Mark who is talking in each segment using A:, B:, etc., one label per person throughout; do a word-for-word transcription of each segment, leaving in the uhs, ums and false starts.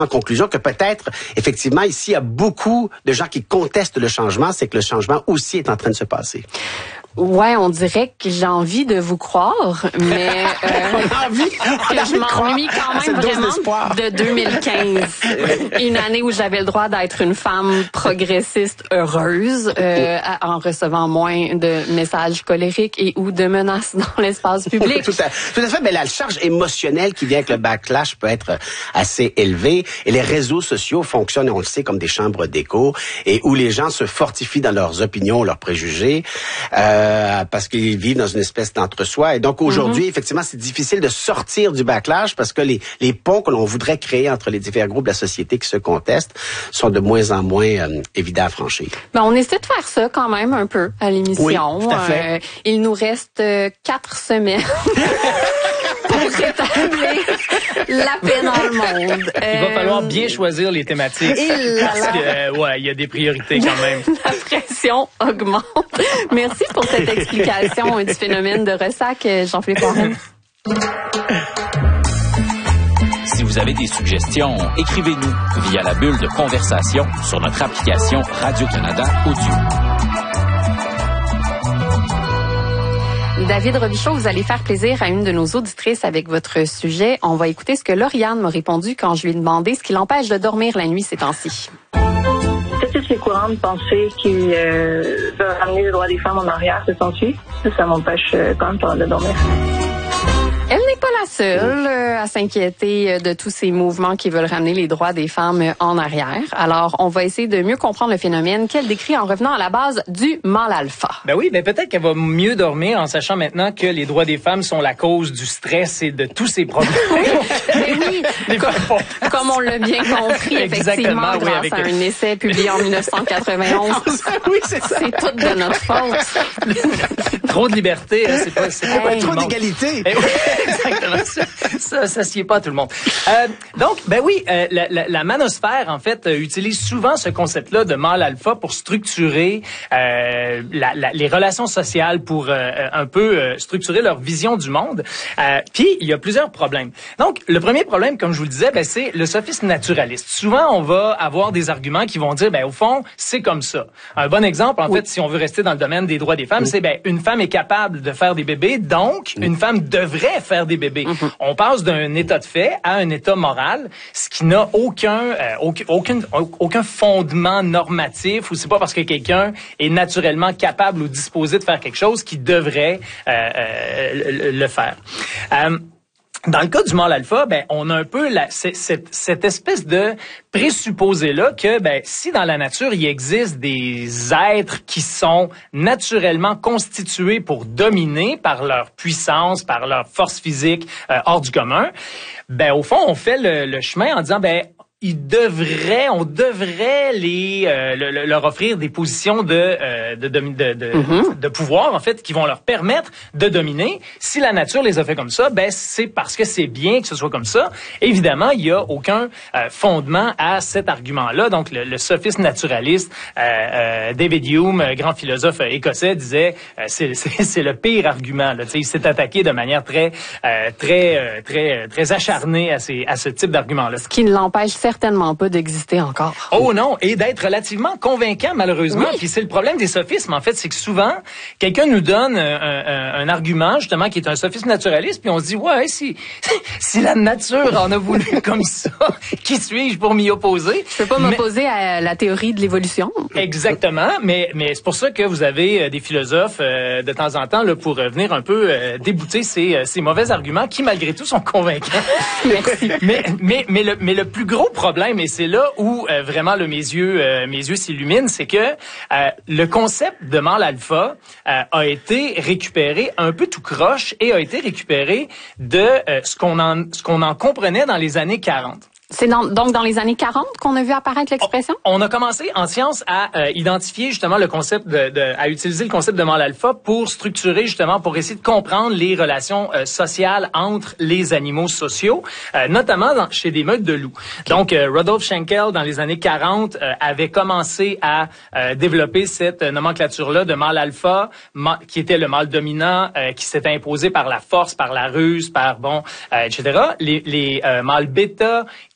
A: en conclusion que peut-être, effectivement, ici, il y a beaucoup de gens qui contestent le changement, c'est que le changement aussi est en train de se passer.
B: Ouais, on dirait que j'ai envie de vous croire, mais euh,
A: on a envie, on a
B: je m'ennuie quand même vraiment de deux mille quinze, une année où j'avais le droit d'être une femme progressiste heureuse, euh, en recevant moins de messages colériques et ou de menaces dans l'espace public.
A: tout, à, tout à fait, mais la charge émotionnelle qui vient avec le backlash peut être assez élevée, et les réseaux sociaux fonctionnent, on le sait, comme des chambres d'écho, et où les gens se fortifient dans leurs opinions, leurs préjugés. Euh, Euh, parce qu'ils vivent dans une espèce d'entre-soi. Et donc, aujourd'hui, mm-hmm. effectivement, c'est difficile de sortir du backlash parce que les, les ponts que l'on voudrait créer entre les différents groupes de la société qui se contestent sont de moins en moins euh, évidents à franchir.
B: Ben, on essaie de faire ça quand même un peu à l'émission.
A: Oui, tout à fait.
B: Euh, il nous reste euh, quatre semaines. Pour rétablir la paix dans le monde.
C: Il va falloir bien choisir les thématiques. Parce que, euh, ouais, il y a des priorités quand même.
B: La pression augmente. Merci pour cette explication du phénomène de ressac, Jean-Philippe Warren.
D: Si vous avez des suggestions, écrivez-nous via la bulle de conversation sur notre application Radio-Canada Audio.
B: David Robichaud, vous allez faire plaisir à une de nos auditrices avec votre sujet. On va écouter ce que Lauriane m'a répondu quand je lui ai demandé ce qui l'empêche de dormir la nuit ces temps-ci.
E: Peut-être c'est courant de penser qu'il euh, veut ramener le droit des femmes en arrière ce temps-ci. Ça, ça m'empêche euh, quand même de dormir.
B: Elle n'est pas la seule euh, à s'inquiéter de tous ces mouvements qui veulent ramener les droits des femmes en arrière. Alors, on va essayer de mieux comprendre le phénomène qu'elle décrit en revenant à la base du mâle alpha.
C: Ben oui, ben peut-être qu'elle va mieux dormir en sachant maintenant que les droits des femmes sont la cause du stress et de tous ces problèmes.
B: Mais oui, comme, comme on l'a bien compris, effectivement, grâce oui, avec... à un essai publié en dix-neuf cent quatre-vingt-onze.
C: Oui, c'est ça.
B: C'est tout de notre faute.
C: Trop de liberté, hein, c'est pas, c'est pas
A: hey, trop d'égalité.
C: Eh oui, exactement. Ça, ça, ça sied pas à tout le monde. Euh, donc, ben oui, euh, la, la, la manosphère, en fait, euh, utilise souvent ce concept-là de mâle alpha pour structurer euh, la, la, les relations sociales, pour euh, un peu euh, structurer leur vision du monde. Euh, Puis, il y a plusieurs problèmes. Donc, le premier problème, comme je vous le disais, ben, c'est le sophisme naturaliste. Souvent, on va avoir des arguments qui vont dire, ben au fond, c'est comme ça. Un bon exemple, en oui. fait, si on veut rester dans le domaine des droits des femmes, oui. c'est ben une femme est capable de faire des bébés, donc oui. une femme devrait faire des bébés. Mm-hmm. On passe d'un état de fait à un état moral, ce qui n'a aucun euh, aucun, aucun aucun fondement normatif, ou c'est pas parce que quelqu'un est naturellement capable ou disposé de faire quelque chose qu'il devrait euh, euh, le, le faire. Euh, Dans le cas du mâle alpha, ben on a un peu la, cette, cette espèce de présupposé-là que ben si dans la nature il existe des êtres qui sont naturellement constitués pour dominer par leur puissance, par leur force physique euh, hors du commun, ben au fond on fait le, le chemin en disant ben ils devraient, on devrait les euh, le, le, leur offrir des positions de euh, de, de, de, de, mm-hmm. de pouvoir en fait qui vont leur permettre de dominer. Si la nature les a fait comme ça, ben c'est parce que c'est bien que ce soit comme ça. Évidemment, il y a aucun euh, fondement à cet argument-là. Donc le, le sophisme naturaliste, euh, euh, David Hume, grand philosophe écossais, disait euh, c'est, c'est c'est le pire argument. Là. Il s'est attaqué de manière très euh, très euh, très très acharnée à ces à ce type d'argument-là.
B: Ce qui ne l'empêche certainement pas d'exister encore.
C: Oh non, et d'être relativement convaincant, malheureusement. Oui. Puis c'est le problème des sophismes, en fait, c'est que souvent, quelqu'un nous donne un, un, un argument, justement, qui est un sophisme naturaliste, puis on se dit, ouais, si, si la nature en a voulu comme ça, qui suis-je pour m'y opposer?
B: Je peux pas m'opposer mais... à la théorie de l'évolution.
C: Exactement, mais, mais c'est pour ça que vous avez des philosophes, euh, de temps en temps, là, pour venir un peu euh, débouter ces, ces mauvais arguments qui, malgré tout, sont convaincants.
B: Merci.
C: mais, mais, mais, le, mais le plus gros problème, et c'est là où euh, vraiment là, mes yeux euh, mes yeux s'illuminent, c'est que euh, le concept de mâle alpha euh, a été récupéré un peu tout croche et a été récupéré de euh, ce qu'on en ce qu'on en comprenait dans les années quarante.
B: C'est dans, donc dans les années quarante qu'on a vu apparaître l'expression?
C: On, on a commencé en sciences à euh, identifier justement le concept de, de à utiliser le concept de mâle alpha pour structurer justement, pour essayer de comprendre les relations euh, sociales entre les animaux sociaux, euh, notamment dans, chez des meutes de loups. Okay. Donc euh, Rudolf Schenkel dans les années quarante euh, avait commencé à euh, développer cette euh, nomenclature-là de mâle alpha, ma, qui était le mâle dominant, euh, qui s'était imposé par la force, par la ruse, par bon, euh, et cetera. Les, les euh, mâles bêta qui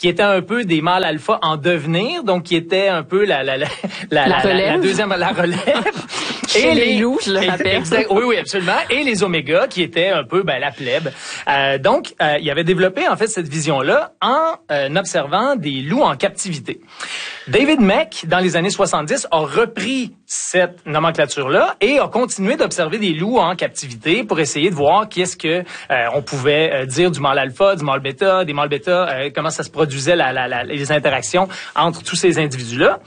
C: qui étaient un peu des mâles alpha en devenir, donc qui étaient un peu la la la la,
B: la,
C: la, la, la deuxième la relève.
B: Et les, les loups, je le rappelle.
C: Exact, oui, oui, absolument. Et les omégas, qui étaient un peu ben, la plèbe. Euh, donc, euh, il avait développé en fait cette vision-là en euh, observant des loups en captivité. David Mech, dans les années soixante-dix, a repris cette nomenclature-là et a continué d'observer des loups en captivité pour essayer de voir qu'est-ce que euh, on pouvait euh, dire du mâle alpha, du mâle bêta, des mâles bêta, euh, comment ça se produisait la, la, la, les interactions entre tous ces individus-là.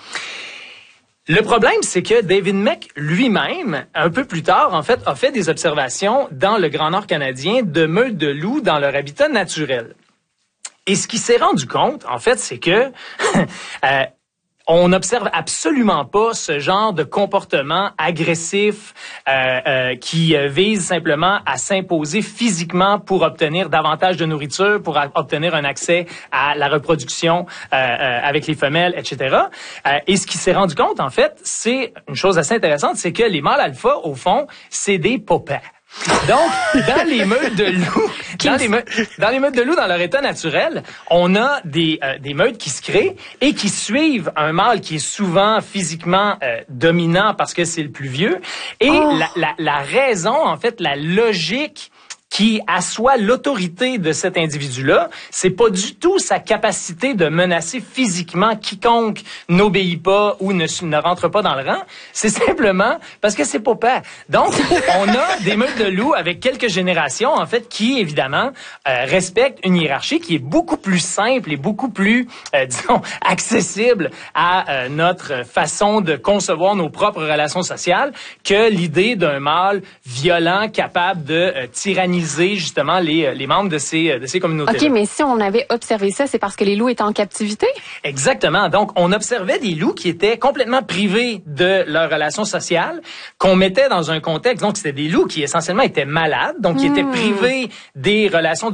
C: Le problème, c'est que David Mech lui-même, un peu plus tard, en fait, a fait des observations dans le Grand Nord canadien de meutes de loups dans leur habitat naturel. Et ce qu'il s'est rendu compte, en fait, c'est que euh, on n'observe absolument pas ce genre de comportement agressif euh, euh, qui vise simplement à s'imposer physiquement pour obtenir davantage de nourriture, pour a- obtenir un accès à la reproduction euh, euh, avec les femelles, et cetera. Euh, et ce qui s'est rendu compte, en fait, c'est une chose assez intéressante, c'est que les mâles alpha, au fond, c'est des paupières. Donc, dans les meutes de loups, dans les meutes, dans les meutes de loups, dans leur état naturel, on a des euh, des meutes qui se créent et qui suivent un mâle qui est souvent physiquement euh, dominant parce que c'est le plus vieux. Et oh. la, la la raison, en fait, la logique qui assoit l'autorité de cet individu-là, c'est pas du tout sa capacité de menacer physiquement quiconque n'obéit pas ou ne, ne rentre pas dans le rang. C'est simplement parce que c'est pas peur. Donc, on a des meutes de loups avec quelques générations, en fait, qui, évidemment, euh, respectent une hiérarchie qui est beaucoup plus simple et beaucoup plus, euh, disons, accessible à euh, notre façon de concevoir nos propres relations sociales que l'idée d'un mâle violent capable de euh, tyranniser justement les, les membres de ces, de ces communautés-là.
B: OK, mais si on avait observé ça, c'est parce que les loups étaient en captivité?
C: Exactement. Donc, on observait des loups qui étaient complètement privés de leurs relations sociales, qu'on mettait dans un contexte, donc c'était des loups qui essentiellement étaient malades, donc qui mmh. étaient privés des relations